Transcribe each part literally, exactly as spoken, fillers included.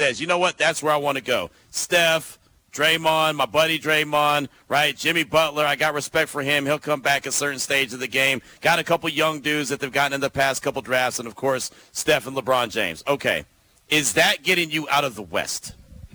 says, you know what, that's where I want to go. Steph, Draymond, my buddy Draymond, right? Jimmy Butler, I got respect for him. He'll come back at certain stage of the game. Got a couple young dudes that they've gotten in the past couple drafts, and, of course, Steph and LeBron James. Okay. Is that getting you out of the West?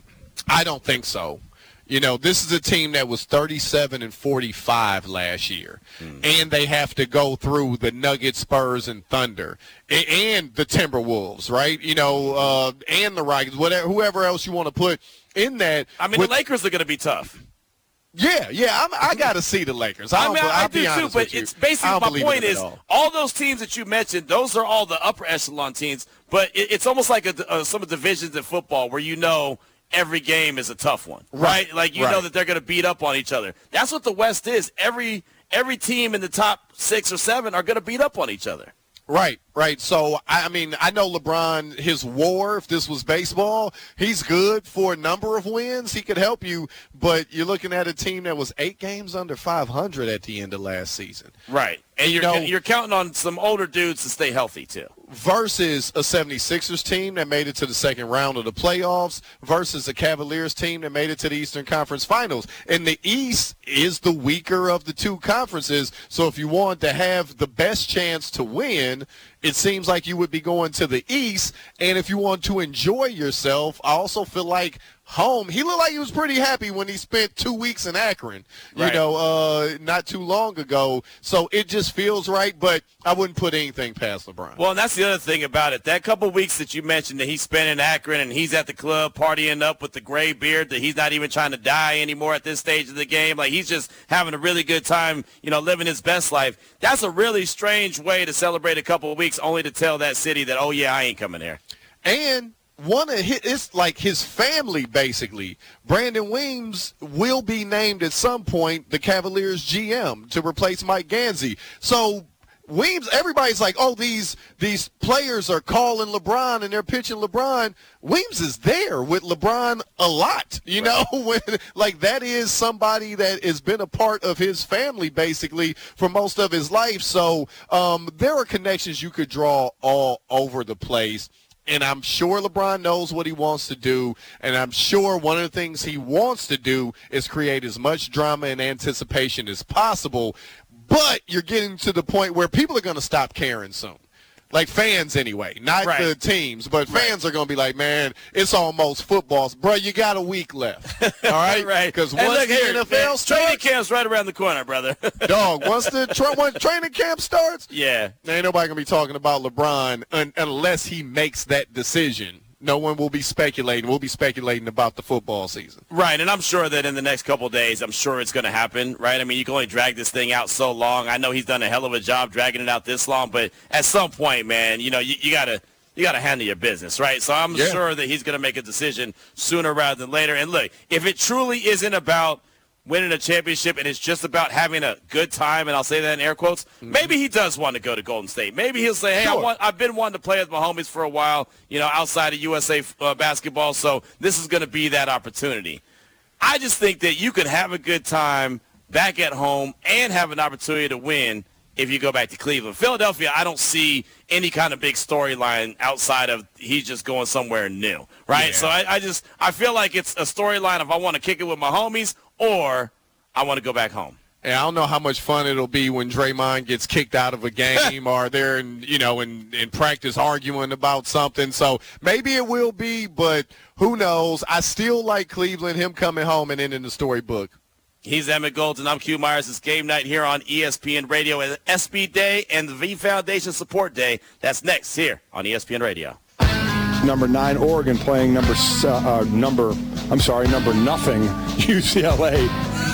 I don't think so. You know, this is a team that was thirty-seven and forty-five last year, mm. and they have to go through the Nuggets, Spurs, and Thunder, and the Timberwolves, right? You know, uh, and the Rockets, whatever, whoever else you want to put in that. I mean, with, the Lakers are going to be tough. Yeah, yeah, I'm, I got to see the Lakers. I'll, I mean, I, I'll I be do honest too, but with you. it's basically my point is all. all those teams that you mentioned, those are all the upper echelon teams, but it, it's almost like a, uh, some of the divisions in football where you know every game is a tough one, right? right? Like you right. know that they're going to beat up on each other. That's what the West is. Every every team in the top six or seven are going to beat up on each other. Right, right. So, I mean, I know LeBron, his war, if this was baseball, he's good for a number of wins. He could help you, but you're looking at a team that was eight games under five hundred at the end of last season. Right. And you're, you know, you're counting on some older dudes to stay healthy, too. Versus a seventy-sixers team that made it to the second round of the playoffs versus a Cavaliers team that made it to the Eastern Conference Finals. And the East is the weaker of the two conferences. So if you want to have the best chance to win, it seems like you would be going to the East. And if you want to enjoy yourself, I also feel like home. He looked like he was pretty happy when he spent two weeks in Akron, you right. know, uh, not too long ago. So it just feels right, but I wouldn't put anything past LeBron. Well, and that's the other thing about it. That couple weeks that you mentioned that he spent in Akron and he's at the club partying up with the gray beard, that he's not even trying to die anymore at this stage of the game. Like he's just having a really good time, you know, living his best life. That's a really strange way to celebrate a couple of weeks only to tell that city that, oh, yeah, I ain't coming here. And one of his, it's like his family, basically. Brandon Weems will be named at some point the Cavaliers G M to replace Mike Gansey. So Weems, everybody's like, oh, these these players are calling LeBron and they're pitching LeBron. Weems is there with LeBron a lot, you right. know, when, like that is somebody that has been a part of his family basically for most of his life. So um, there are connections you could draw all over the place. And I'm sure LeBron knows what he wants to do, and I'm sure one of the things he wants to do is create as much drama and anticipation as possible. But you're getting to the point where people are going to stop caring soon. Like fans anyway, not right. the teams, but fans right. are going to be like, man, it's almost football. Bro, you got a week left, all right? right. Because once look, the here, N F L man, starts, training camp's right around the corner, brother. dog, once the tra- once training camp starts, yeah, ain't nobody going to be talking about LeBron un- unless he makes that decision. No one will be speculating. We'll be speculating about the football season. Right, and I'm sure that in the next couple of days, I'm sure it's going to happen, right? I mean, you can only drag this thing out so long. I know he's done a hell of a job dragging it out this long, but at some point, man, you know, you, you got to you got to handle your business, right? So I'm yeah. sure that he's going to make a decision sooner rather than later. And look, if it truly isn't about winning a championship and it's just about having a good time, and I'll say that in air quotes, mm-hmm. maybe he does want to go to Golden State. Maybe he'll say, hey, sure. I want, I've been wanting to play with my homies for a while, you know, outside of U S A uh, basketball, so this is going to be that opportunity. I just think that you can have a good time back at home and have an opportunity to win if you go back to Cleveland. Philadelphia, I don't see any kind of big storyline outside of he's just going somewhere new, right? Yeah. So I, I just I feel like it's a storyline if I want to kick it with my homies or I want to go back home. And I don't know how much fun it'll be when Draymond gets kicked out of a game or they're in, you know, in, in practice arguing about something. So maybe it will be, but who knows? I still like Cleveland, him coming home and ending the storybook. He's Emmett Golden. I'm Q Myers. It's game night here on E S P N Radio and S B Day and the V Foundation Support Day. That's next here on E S P N Radio. Number nine, Oregon playing number uh, number. I'm sorry, number nothing, U C L A.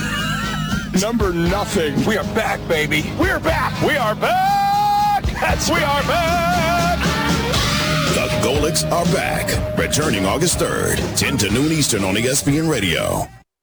Number nothing. We are back, baby. We are back. We are back. That's we are back. The Golics are back. Returning August third, ten to noon Eastern on E S P N Radio.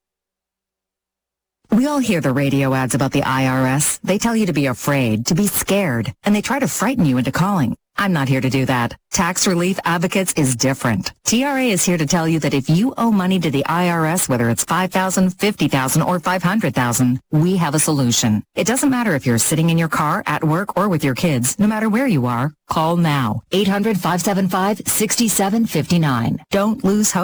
We all hear the radio ads about the I R S. They tell you to be afraid, to be scared, and they try to frighten you into calling. I'm not here to do that. Tax Relief Advocates is different. T R A is here to tell you that if you owe money to the I R S, whether it's five thousand dollars, fifty thousand dollars, or five hundred thousand dollars, we have a solution. It doesn't matter if you're sitting in your car, at work, or with your kids. No matter where you are, call now. eight hundred, five seven five, six seven five nine. Don't lose hope.